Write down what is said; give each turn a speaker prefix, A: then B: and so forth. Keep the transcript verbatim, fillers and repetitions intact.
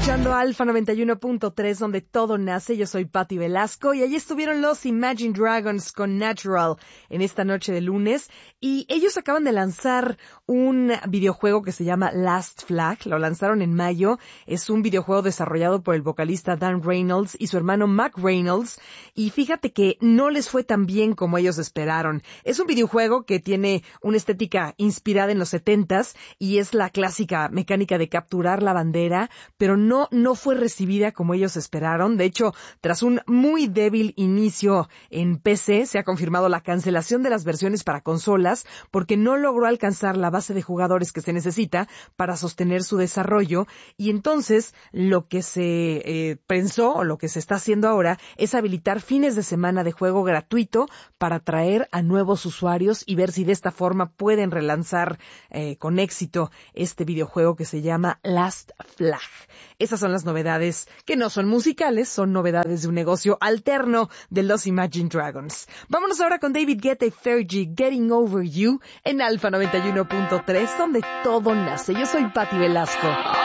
A: escuchando Alfa noventa y uno punto tres, donde todo nace. Yo soy Patti Velasco y allí estuvieron los Imagine Dragons con Natural en esta noche de lunes. Y ellos acaban de lanzar un videojuego que se llama Last Flag. Lo lanzaron en mayo. Es un videojuego desarrollado por el vocalista Dan Reynolds y su hermano Mac Reynolds. Y fíjate que no les fue tan bien como ellos esperaron. Es un videojuego que tiene una estética inspirada en los setentas y es la clásica mecánica de capturar la bandera, pero no, no fue recibida como ellos esperaron. De hecho, tras un muy débil inicio en P C, se ha confirmado la cancelación de las versiones para consolas porque no logró alcanzar la base de jugadores que se necesita para sostener su desarrollo. Y entonces, lo que se eh, pensó, o lo que se está haciendo ahora, es habilitar fines de semana de juego gratuito para atraer a nuevos usuarios y ver si de esta forma pueden relanzar eh, con éxito este videojuego que se llama Last Flag. Esas son las novedades que no son musicales, son novedades de un negocio alterno de los Imagine Dragons. Vámonos ahora con David Guetta y Fergie, Getting Over You, en Alfa noventa y uno punto tres, donde todo nace. Yo soy Patti Velasco.